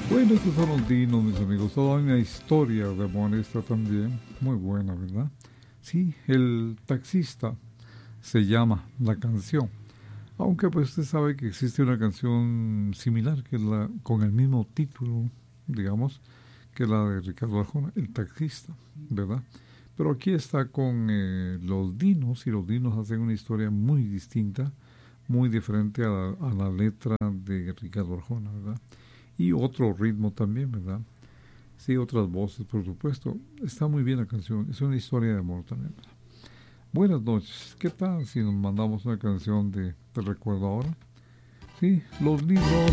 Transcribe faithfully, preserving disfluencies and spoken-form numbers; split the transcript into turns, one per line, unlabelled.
Bueno, estos son los dinos, mis amigos. Toda una historia de amor esta también. Muy buena, ¿verdad? Sí, el taxista se llama la canción. Aunque pues usted sabe que existe una canción similar, que es la con el mismo título, digamos, que la de Ricardo Arjona, El taxista, ¿verdad? Pero aquí está con eh, los dinos, y los dinos hacen una historia muy distinta, muy diferente a la, a la letra de Ricardo Arjona, ¿verdad? Y otro ritmo también, ¿verdad? Sí, otras voces, por supuesto. Está muy bien la canción, es una historia de amor también, ¿verdad? Buenas noches, ¿qué tal si nos mandamos una canción de Te recuerdo ahora? Sí, los libros